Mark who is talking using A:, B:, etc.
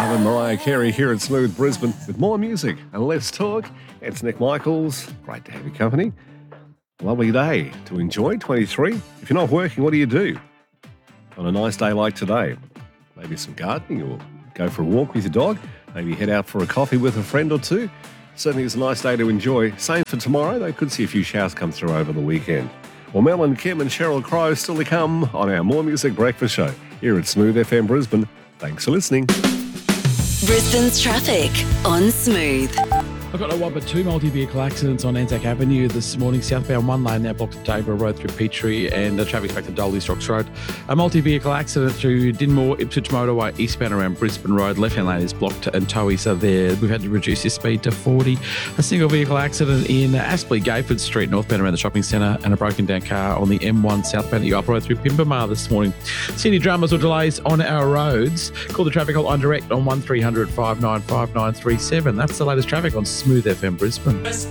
A: Loving Mariah Carey here at Smooth Brisbane with more music and less talk. It's Nick Michaels. Great to have your company. Lovely day to enjoy, 23. If you're not working, what do you do on a nice day like today? Maybe some gardening or go for a walk with your dog. Maybe head out for a coffee with a friend or two. Certainly it's a nice day to enjoy. Same for tomorrow. They could see a few showers come through over the weekend. Well, Mel and Kim and Sheryl Crow still to come on our More Music Breakfast Show here at Smooth FM Brisbane. Thanks for listening.
B: Brisbane's traffic on Smooth.
C: I've got a Whopper 2 multi-vehicle accidents on Anzac Avenue this morning. Southbound one lane now blocked at Dayborough Road through Petrie, and the traffic's back to Dolly Stocks Road. A multi-vehicle accident through Dinmore Ipswich Motorway eastbound around Brisbane Road. Left-hand lane is blocked and towies are there. We've had to reduce your speed to 40. A single vehicle accident in Aspley Gayford Street northbound around the shopping centre, and a broken down car on the M1 southbound at York Road through Pimbamar this morning. City dramas or delays on our roads. Call the traffic hotline direct on 1300 595937. That's the latest traffic on Smooth FM Brisbane.